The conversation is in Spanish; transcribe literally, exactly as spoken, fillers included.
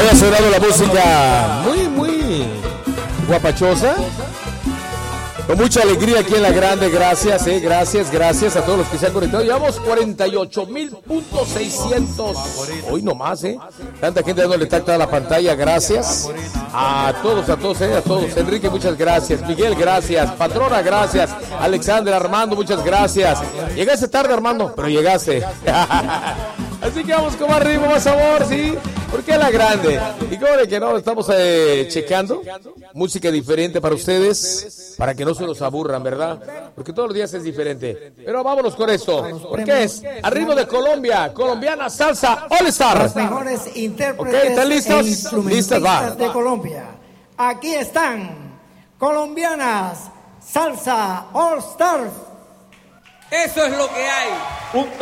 haya sonado la música muy, muy guapachosa. Con mucha alegría aquí en La Grande, gracias, eh, gracias, gracias a todos los que se han conectado. Llevamos cuarenta y ocho mil punto seiscientos. Hoy nomás, eh. Tanta gente dándole tacta a la pantalla, gracias. A todos, a todos, eh, a todos. Enrique, muchas gracias. Miguel, gracias. Patrona, gracias. Alexander, Armando, muchas gracias. Llegaste tarde, Armando, pero llegaste. Así que vamos con más ritmo, más sabor, ¿sí? Porque La Grande. Y como de que no, estamos eh, checando música diferente para ustedes, para que no se los aburran, ¿verdad? Porque todos los días es diferente. Pero vámonos con esto, porque es al ritmo de Colombia, colombiana salsa All Star. Los mejores intérpretes okay, ¿están listos? e instrumentistas Listas, va. de Colombia. Aquí están, colombianas salsa All Stars. Eso es lo que hay. Un